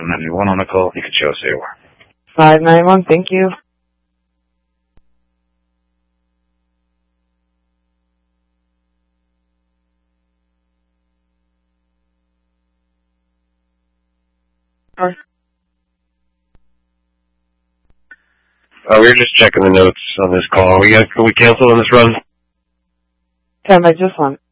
791 on the call. You can show us who you are. 591, thank you. We were just checking the notes on this call. Can we cancel on this run? Tim, I just want